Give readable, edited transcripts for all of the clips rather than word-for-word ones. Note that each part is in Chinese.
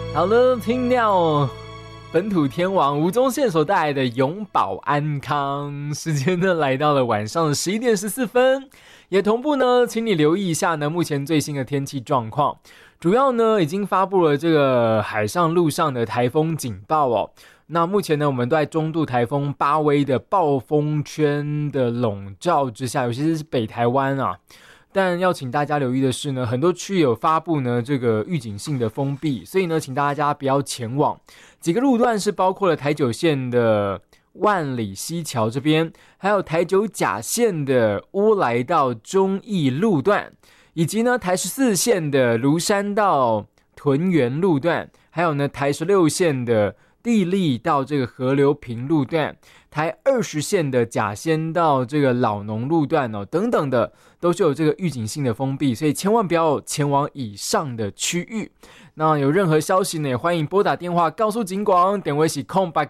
好了，听到本土天王吴宗宪所带来的永保安康，时间呢来到了晚上的11点14分，也同步呢，请你留意一下呢目前最新的天气状况。主要呢已经发布了这个海上陆上的台风警报哦。那目前呢我们都在中度台风巴威的暴风圈的笼罩之下，尤其是北台湾啊。但要请大家留意的是呢，很多区有发布呢这个预警性的封闭，所以呢请大家不要前往。几个路段是包括了台九线的万里溪桥这边，还有台九甲线的乌来到忠义路段，以及呢台14线的庐山到屯园路段，还有呢台16线的地利到这个河流平路段，台20线的甲仙到这个老农路段哦，等等的都是有这个预警性的封闭，所以千万不要前往以上的区域。那有任何消息呢，也欢迎拨打电话告诉警广，点位是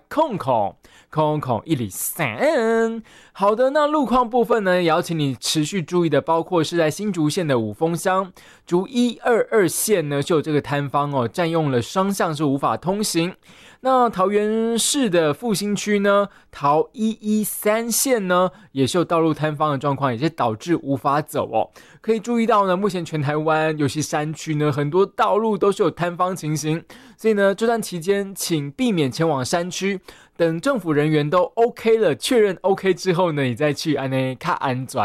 0800-103。好的，那路况部分呢，也要请你持续注意的，包括是在新竹县的五峰乡，竹122线呢是有这个摊方哦，占用了双向是无法通行。那桃园市的复兴区呢，桃113线呢也是有道路摊方的状况，也是导致无法走哦。可以注意到呢，目前全台湾尤其山区呢，很多道路都是有摊方情形，所以呢这段期间请避免前往山区，等政府人员都 OK 了，确认 OK 之后呢，你再去安内看安全。